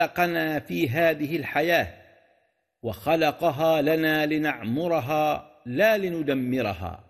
خلقنا في هذه الحياة وخلقها لنا لنعمرها لا لندمرها،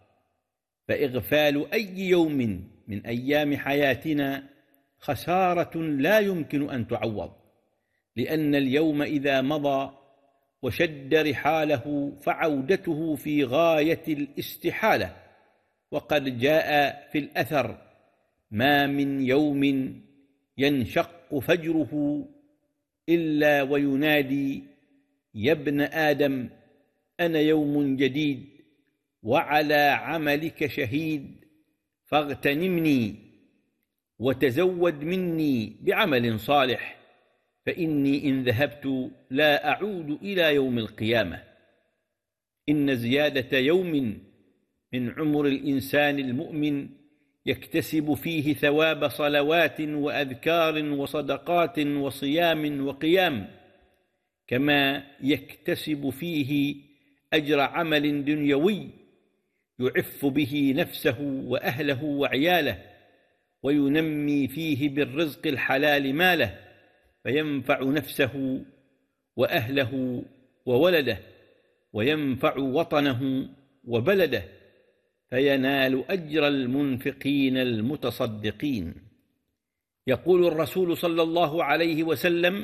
فإغفال أي يوم من أيام حياتنا خسارة لا يمكن أن تعوض، لأن اليوم إذا مضى وشد رحاله فعودته في غاية الاستحالة. وقد جاء في الأثر: ما من يوم ينشق فجره إلا وينادي يا ابن آدم أنا يوم جديد وعلى عملك شهيد، فاغتنمني وتزود مني بعمل صالح، فإني إن ذهبت لا أعود إلى يوم القيامة. إن زيادة يوم من عمر الإنسان المؤمن يكتسب فيه ثواب صلوات وأذكار وصدقات وصيام وقيام، كما يكتسب فيه أجر عمل دنيوي يعف به نفسه وأهله وعياله، وينمي فيه بالرزق الحلال ماله، فينفع نفسه وأهله وولده، وينفع وطنه وبلده، فينال أجر المنفقين المتصدقين. يقول الرسول صلى الله عليه وسلم: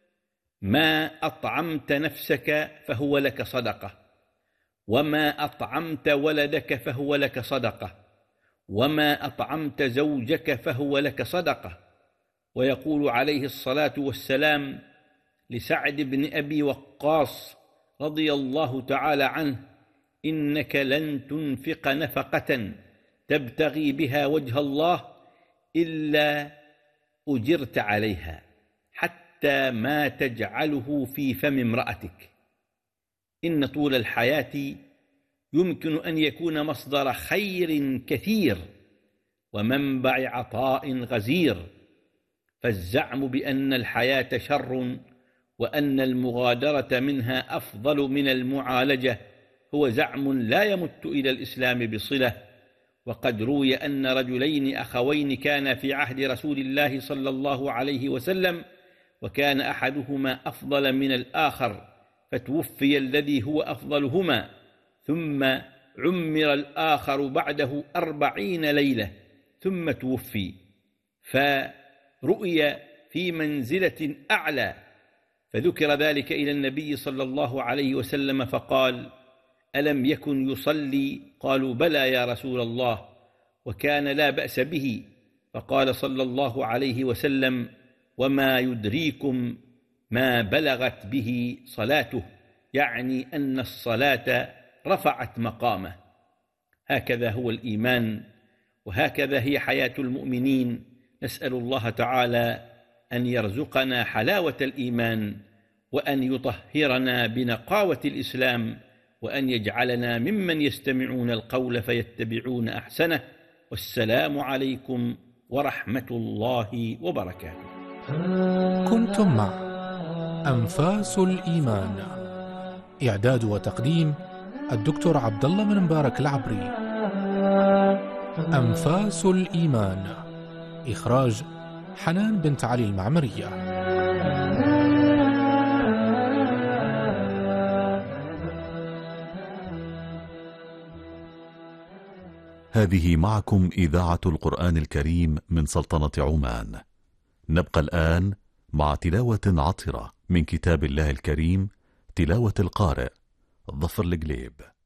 ما أطعمت نفسك فهو لك صدقة، وما أطعمت ولدك فهو لك صدقة، وما أطعمت زوجك فهو لك صدقة. ويقول عليه الصلاة والسلام لسعد بن أبي وقاص رضي الله تعالى عنه: إنك لن تنفق نفقة تبتغي بها وجه الله إلا أجرت عليها، حتى ما تجعله في فم امرأتك. إن طول الحياة يمكن أن يكون مصدر خير كثير ومنبع عطاء غزير، فالزعم بأن الحياة شر وأن المغادرة منها أفضل من المعالجة هو زعم لا يمت إلى الإسلام بصلة. وقد روي أن رجلين أخوين كانا في عهد رسول الله صلى الله عليه وسلم، وكان أحدهما أفضل من الآخر، فتوفي الذي هو أفضلهما، ثم عمر الآخر بعده 40 ليلة ثم توفي، فرؤي في منزلة أعلى، فذكر ذلك إلى النبي صلى الله عليه وسلم فقال: ألم يكن يصلي؟ قالوا: بلى يا رسول الله، وكان لا بأس به. فقال صلى الله عليه وسلم: وما يدريكم ما بلغت به صلاته، يعني أن الصلاة رفعت مقامه. هكذا هو الإيمان، وهكذا هي حياة المؤمنين. نسأل الله تعالى أن يرزقنا حلاوة الإيمان، وأن يطهرنا بنقاوة الإسلام، وأن يجعلنا ممن يستمعون القول فيتبعون أحسنه. والسلام عليكم ورحمة الله وبركاته. كنتم مع أنفاس الإيمان، إعداد وتقديم الدكتور عبد الله بن مبارك العبري. أنفاس الإيمان، إخراج حنان بنت علي المعمرية. هذه معكم إذاعة القرآن الكريم من سلطنة عمان. نبقى الآن مع تلاوة عطرة من كتاب الله الكريم، تلاوة القارئ ظفر القليب.